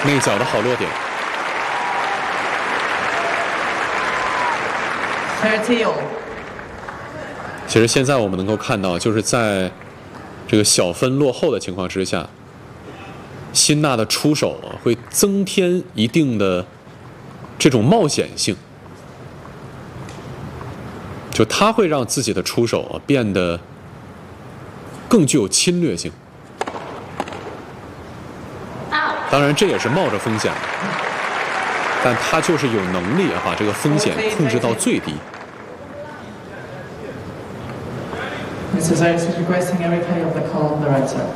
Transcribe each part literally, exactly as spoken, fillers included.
内角的好落点。其实现在我们能够看到，就是在这个小分落后的情况之下，辛纳的出手啊会增添一定的这种冒险性，就他会让自己的出手啊变得更具有侵略性。当然，这也是冒着风险的，但他就是有能力啊把这个风险控制到最低。 Mister Zayas is requesting a replay of the call on the right side.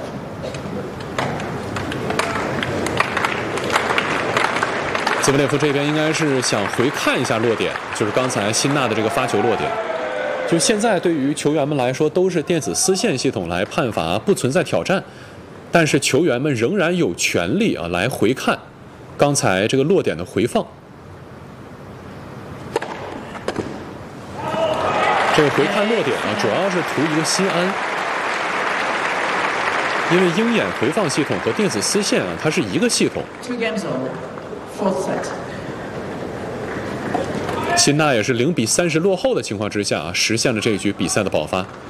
兹维列夫这边应该是想回看一下落点，就是刚才辛纳的这个发球落点。就现在对于球员们来说，都是电子丝线系统来判罚，不存在挑战。但是球员们仍然有权利啊来回看刚才这个落点的回放。这个回看落点啊，主要是图一个心安，因为鹰眼回放系统和电子丝线啊，它是一个系统。辛纳也是零比三十落后的情况之下啊，实现了这一局比赛的爆发。